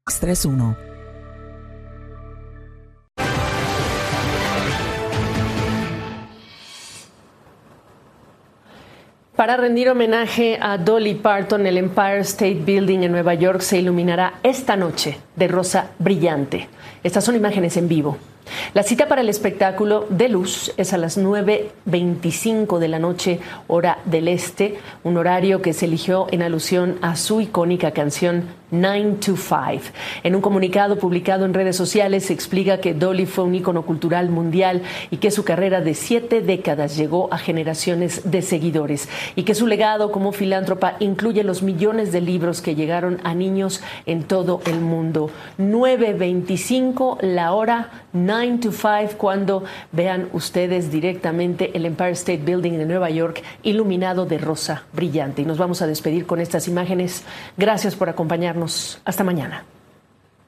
631. Para rendir homenaje a Dolly Parton, el Empire State Building en Nueva York se iluminará esta noche de rosa brillante. Estas son imágenes en vivo. La cita para el espectáculo de luz es a las 9:25 de la noche, hora del este, un horario que se eligió en alusión a su icónica canción 9 to 5. En un comunicado publicado en redes sociales se explica que Dolly fue un ícono cultural mundial y que su carrera de 7 décadas llegó a generaciones de seguidores y que su legado como filántropa incluye los millones de libros que llegaron a niños en todo el mundo. 9:25 la hora, 9 to 5, cuando vean ustedes directamente el Empire State Building de Nueva York iluminado de rosa brillante. Y nos vamos a despedir con estas imágenes. Gracias por acompañarnos. Hasta mañana.